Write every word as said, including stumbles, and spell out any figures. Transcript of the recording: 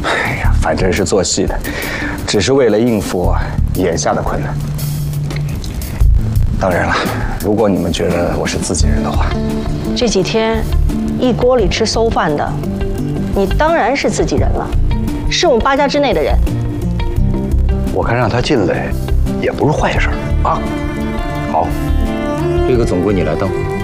哎呀，反正是做戏的，只是为了应付眼下的困难。当然了，如果你们觉得我是自己人的话， 这几天一锅里吃馊饭的，你当然是自己人了，是我们八家之内的人。 我看让他进来，也不是坏事啊。 好，这个总归你来当。